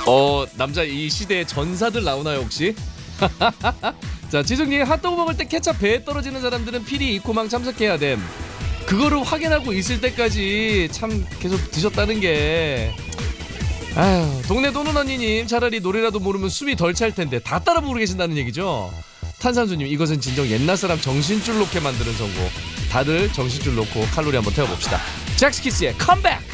남자 이 시대의 전사들 나오나요 혹시? 자, 지숙님 핫도그 먹을 때 케찹 배에 떨어지는 사람들은 필히 이코망 참석해야 됨. 그거를 확인하고 있을 때까지 참 계속 드셨다는 게. 아휴, 동네 도는 언니님 차라리 노래라도 모르면 숨이 덜 찰 텐데 다 따라 부르 계신다는 얘기죠. 탄산수님 이것은 진정 옛날 사람 정신줄 놓게 만드는 선곡. 다들 정신줄 놓고 칼로리 한번 태워봅시다. 잭스키스의 컴백.